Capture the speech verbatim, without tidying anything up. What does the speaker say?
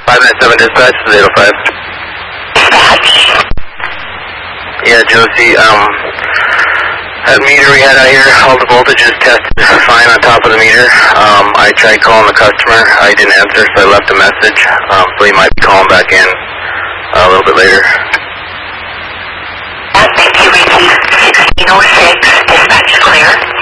five nine seven dispatch, eight oh five. Dispatch. Yeah, Josie, um, that meter we had out here, all the voltages tested fine on top of the meter. Um, I tried calling the customer. I didn't answer, so I left a message. Um, so he might be calling back in uh, a little bit later. Thank you, received sixteen oh six, dispatch clear.